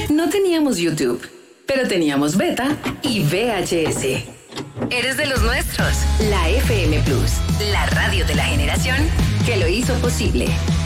No teníamos YouTube, pero teníamos beta y VHS. Eres de los nuestros. La FM Plus, la radio de la generación que lo hizo posible.